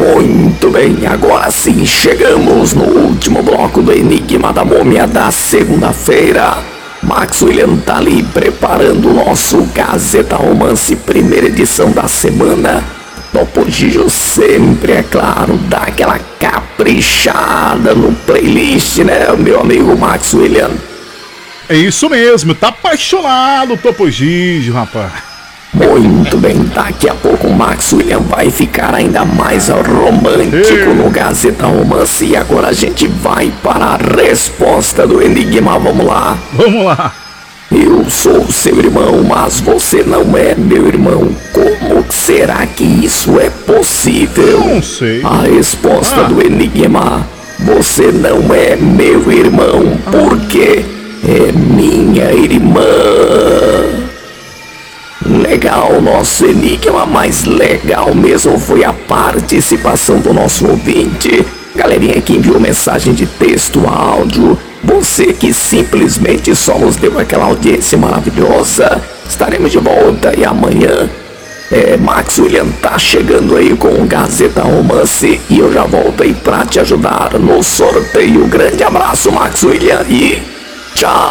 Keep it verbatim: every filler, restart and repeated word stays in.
Muito bem, agora sim chegamos no último bloco do Enigma da Múmia da segunda-feira. Max William tá ali preparando o nosso Gazeta Romance, primeira edição da semana. Topo Gigio sempre, é claro, dá aquela caprichada no playlist, né, meu amigo Max William? É isso mesmo, tá apaixonado o Topo Gigio, rapaz. Muito bem, daqui a pouco o Max William vai ficar ainda mais romântico Ei. no Gazeta Romance. E agora a gente vai para a resposta do Enigma, vamos lá. Vamos lá. Eu sou seu irmão, mas você não é meu irmão. Como será que isso é possível? Não sei. A resposta Ah. do Enigma: você não é meu irmão, porque é minha irmã. Legal, nosso enigma, mas legal mesmo foi a participação do nosso ouvinte. Galerinha que enviou mensagem de texto, áudio, você que simplesmente só nos deu aquela audiência maravilhosa. Estaremos de volta e amanhã é, Max William tá chegando aí com o Gazeta Romance e eu já volto aí pra te ajudar no sorteio. Grande abraço, Max William, e tchau!